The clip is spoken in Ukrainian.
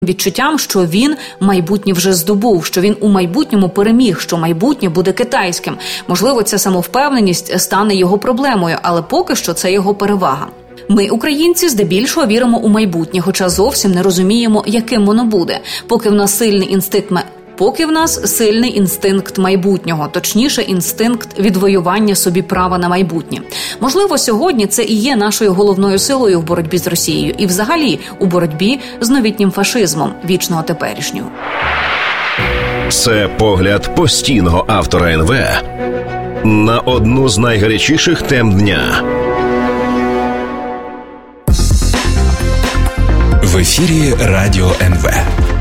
відчуттям, що він майбутнє вже здобув, що він у майбутньому переміг, що майбутнє буде китайським. Можливо, ця самовпевненість стане його проблемою, але поки що це його перевага. Ми, українці, здебільшого віримо у майбутнє, хоча зовсім не розуміємо, яким воно буде. Поки в нас сильний інстинкт майбутнього, точніше, інстинкт відвоювання собі права на майбутнє. Можливо, сьогодні це і є нашою головною силою в боротьбі з Росією і взагалі у боротьбі з новітнім фашизмом вічного теперішнього. Це погляд постійного автора НВ на одну з найгарячіших тем дня. В ефірі Радіо НВ.